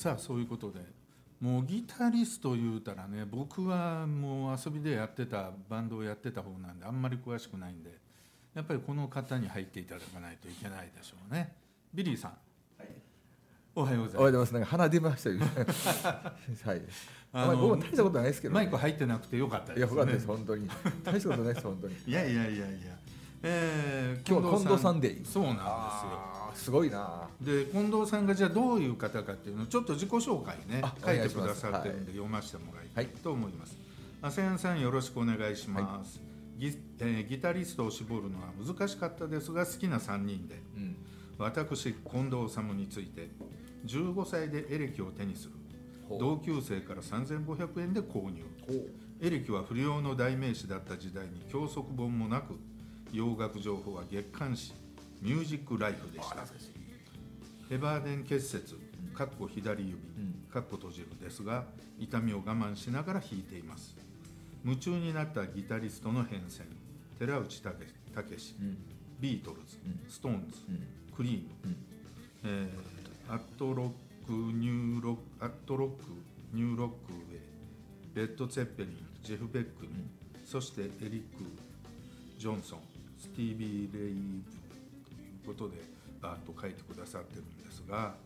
さあそういうことでもうギタリスト言うたらね、僕はもう遊びでやってたバンドをやってた方なんであんまり詳しくないんで、やっぱりこの方に入っていただかないといけないでしょうね。ビリーさん、 はい、 おはようございます。 おはようございます。なんか鼻出ましたよはい、僕も大したことないですけど、ね、 マイク入ってなくてよかったですね。 いや、よかったです、本当に大したことないです本当に。 いやいやいやいや、 今日は近藤さんでいい。 そうなんですよ。 すごいな。 で近藤さんがじゃあどういう方かっていうのをちょっと自己紹介ね書いてくださってるんで読ませてもらいたいと思います。アセアンさんよろしくお願いします。ギタリストを絞るのは難しかったですが好きな3人で、私近藤治について15歳でエレキを手にする。同級生から3500円で購入。エレキは不良の代名詞だった時代に教則本もなく、洋楽情報は月刊誌ミュージックライフでした。ヘバーデン結節左指閉じるですが、痛みを我慢しながら弾いています。夢中になったギタリストの変遷、寺内武史、ビートルズ、ストーンズ、クリーム、アットロックニューロックウェイ、レッド・ツェッペリン、ジェフ・ベックに、そしてエリック・ジョンソン、スティービー・レイブということでバーッと書いてくださってるんですが、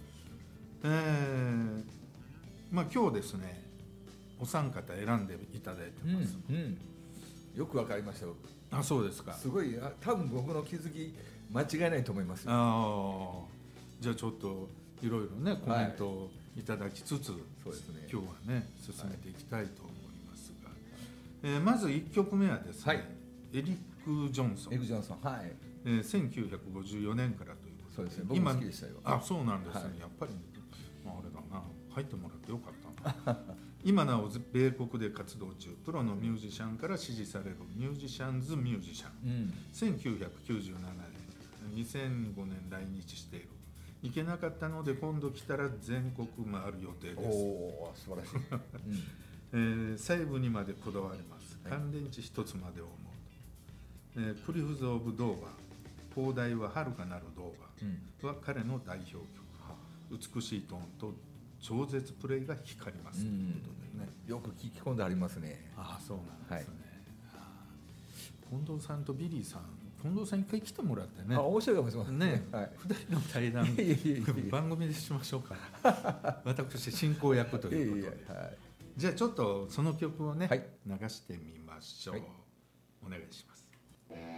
まあ今日ですね、お三方選んでいただいてます。 よくわかりましたよ。 あ、そうですか。 すごい、多分僕の気づき間違いないと思いますよ。 じゃあちょっといろいろねコメントをいただきつつ、 そうですね、 今日はね進めていきたいと思いますが、まず1曲目はですね、エリック・ジョンソン、 はい、 1954年からということで。 そうですね、僕も好きでしたよ。 あ、そうなんですね、やっぱり、あれだな、入ってもらってよかったな今なお米国で活動中、プロのミュージシャンから支持されるミュージシャンズ・ミュージシャン、1997年2005年来日している。行けなかったので今度来たら全国回る予定です。 おー、素晴らしい、 細部にまでこだわります。乾電池一つまでを思う、クリフズ・オブ・ドーバー、広大は遥かなるドーバーは彼の代表曲、美しいトーンと超絶プレイが光りますということでね、 よく聞き込んでありますね。 ああ、そうなんですね、近藤さんとビリーさん、近藤さん一回来てもらってね、 面白いかもしれませんね。 2人の対談番組でしましょうか私進行役ということで、じゃあちょっとその曲をね、流してみましょう、お願いします。